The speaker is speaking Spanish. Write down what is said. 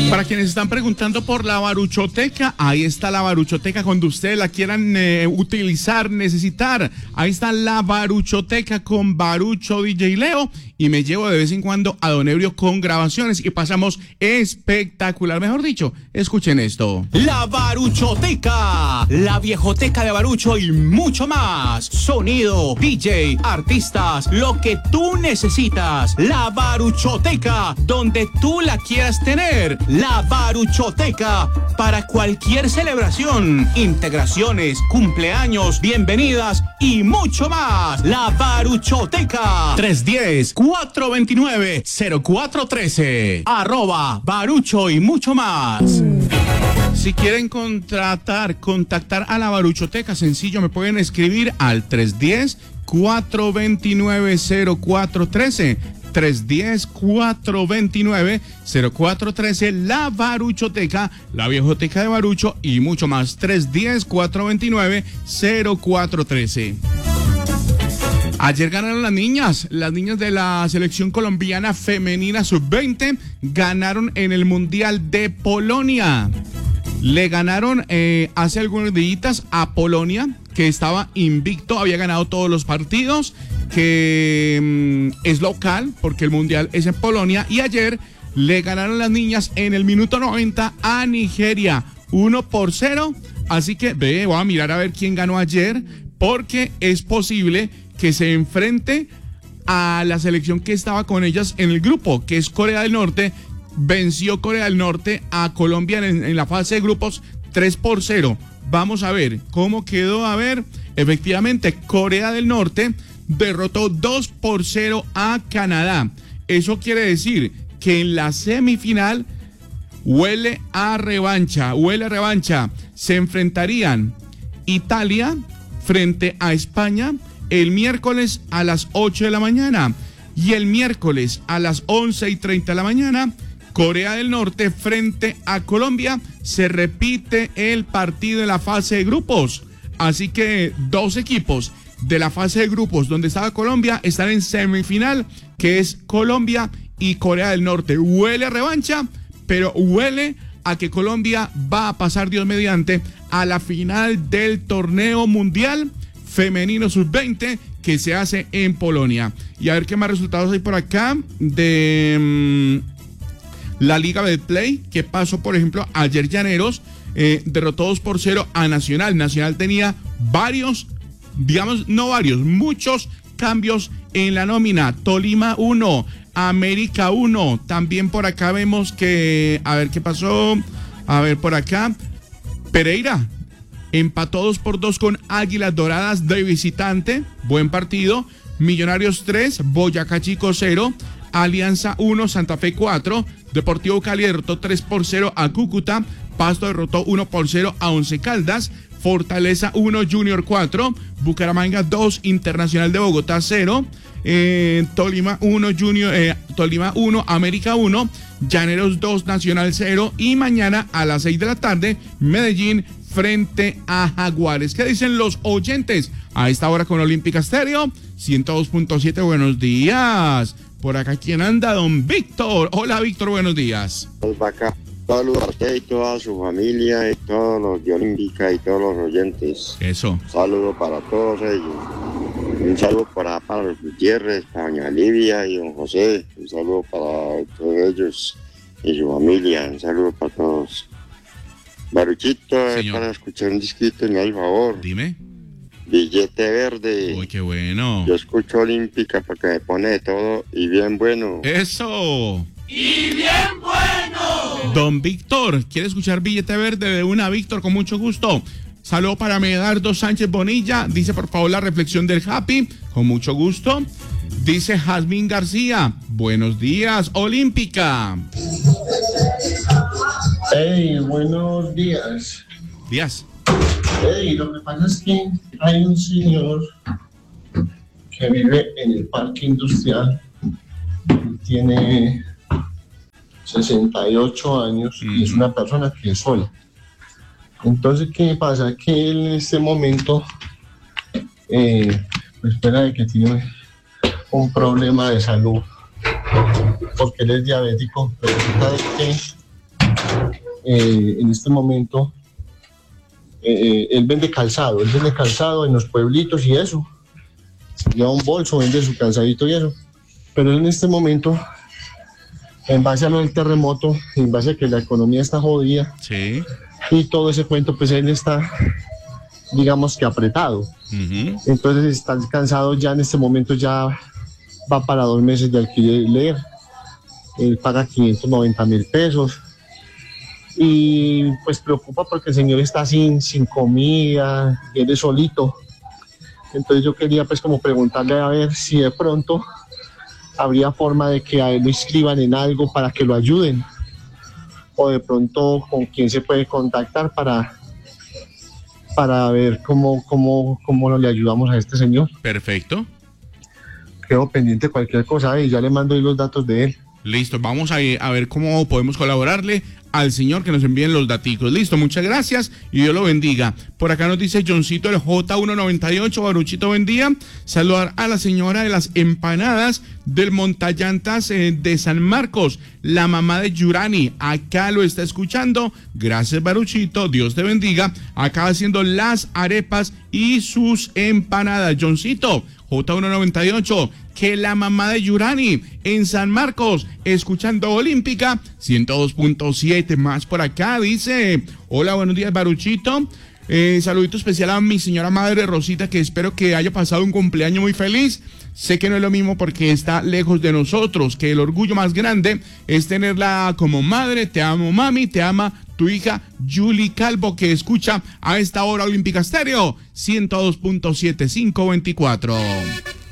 Para quienes están preguntando por la Baruchoteca, ahí está la Baruchoteca cuando ustedes la quieran utilizar, necesitar. Ahí está la Baruchoteca con Barucho DJ Leo y me llevo de vez en cuando a Don Ebrio con grabaciones y pasamos espectacular. Mejor dicho, escuchen esto. La Baruchoteca, la viejoteca de Barucho y mucho más. Sonido, DJ, artistas, lo que tú necesitas. La Baruchoteca, donde tú la quieras tener. La Baruchoteca, para cualquier celebración, integraciones, cumpleaños, bienvenidas y mucho más. La Baruchoteca, 310-429-0413, @Barucho y mucho más. Si quieren contactar a la Baruchoteca, sencillo, me pueden escribir al 310-429-0413. 310-429-0413, la Baruchoteca, la viejoteca de Barucho y mucho más. 310-429-0413. Ayer ganaron las niñas de la selección colombiana femenina sub-20, ganaron en el Mundial de Polonia. Le ganaron hace algunos días a Polonia, que estaba invicto, había ganado todos los partidos, que es local, porque el Mundial es en Polonia, y ayer le ganaron las niñas en el minuto 90 a Nigeria, 1-0, así que voy a mirar a ver quién ganó ayer, porque es posible que se enfrente a la selección que estaba con ellas en el grupo, que es Corea del Norte. Venció Corea del Norte a Colombia en la fase de grupos 3-0. Vamos a ver cómo quedó. A ver, efectivamente, Corea del Norte derrotó 2-0 a Canadá. Eso quiere decir que en la semifinal huele a revancha. Se enfrentarían Italia frente a España el miércoles a las 8 de la mañana y el miércoles a las 11:30 de la mañana Corea del Norte frente a Colombia. Se repite el partido de la fase de grupos. Así que dos equipos de la fase de grupos donde estaba Colombia están en semifinal, que es Colombia y Corea del Norte. Huele a revancha, pero huele a que Colombia va a pasar, Dios mediante, a la final del torneo mundial femenino sub-20 que se hace en Polonia. Y a ver qué más resultados hay por acá de la Liga Betplay. ¿Qué pasó? Por ejemplo, ayer Llaneros derrotó 2-0 a Nacional. Nacional tenía muchos cambios en la nómina. Tolima 1, América 1. También por acá vemos que, a ver qué pasó. A ver por acá, Pereira empató 2-2 con Águilas Doradas de visitante. Buen partido. Millonarios 3, Boyacá Chico 0, Alianza 1, Santa Fe 4. Deportivo Cali derrotó 3-0 a Cúcuta. Pasto derrotó 1-0 a Once Caldas. Fortaleza 1, Junior 4. Bucaramanga 2, Internacional de Bogotá 0. Tolima 1, Tolima 1, América 1. Llaneros 2, Nacional 0. Y mañana a las 6 de la tarde, Medellín frente a Jaguares. ¿Qué dicen los oyentes a esta hora con Olímpica Estéreo? 102.7, buenos días. Por acá, ¿quién anda? Don Víctor. Hola, Víctor, buenos días. Saludos a usted y toda su familia y todos los de Olímpica y todos los oyentes. Eso. Saludo para todos ellos. Un saludo para los Gutiérrez, para doña Livia y don José. Un saludo para todos ellos y su familia. Un saludo para todos. Baruchito, para escuchar un disquito, me da el favor. Dime. Billete Verde. Uy, qué bueno. Yo escucho Olímpica porque me pone de todo y bien bueno. Eso. ¡Y bien bueno! Don Víctor, ¿quiere escuchar Billete Verde de una? Víctor, con mucho gusto. Saludo para Medardo Sánchez Bonilla. Dice, por favor, la reflexión del Happy. Con mucho gusto. Dice Jazmín García. Buenos días, Olímpica. Hey, buenos días. Días. Hey, lo que pasa es que hay un señor que vive en el parque industrial. Tiene 68 años y es una persona que es sola. Entonces, ¿qué pasa? Que él en este momento, espera de que tiene un problema de salud, porque él es diabético, pero resulta de que en este momento, él vende calzado en los pueblitos y eso. Lleva un bolso, vende su calzadito y eso. Pero en este momento, en base a lo del terremoto, en base a que la economía está jodida, Sí. y todo ese cuento, pues él está, digamos que apretado. Uh-huh. Entonces está cansado ya en este momento, ya va para 2 meses de alquiler. Él paga 590,000 pesos. Y pues preocupa porque el señor está sin comida, él es solito. Entonces yo quería pues como preguntarle a ver si de pronto habría forma de que a él lo inscriban en algo para que lo ayuden. O de pronto con quién se puede contactar para ver cómo le ayudamos a este señor. Perfecto. Quedo pendiente de cualquier cosa y ya le mando ahí los datos de él. Listo, vamos a ver cómo podemos colaborarle al señor, que nos envíen los daticos. Listo, muchas gracias y Dios lo bendiga. Por acá nos dice Johncito el J198, Baruchito, buen día. Saludar a la señora de las empanadas del Montallantas de San Marcos, la mamá de Yurani. Acá lo está escuchando. Gracias, Baruchito, Dios te bendiga. Acá haciendo las arepas y sus empanadas. Johncito, J198, que la mamá de Yurani en San Marcos, escuchando Olímpica 102.7. Más por acá dice: hola, buenos días, Baruchito. Saludito especial a mi señora madre Rosita, que espero que haya pasado un cumpleaños muy feliz. Sé que no es lo mismo porque está lejos de nosotros, que el orgullo más grande es tenerla como madre. Te amo, mami, te ama tu hija Julie Calvo, que escucha a esta hora Olímpica Estéreo 102.7, 524.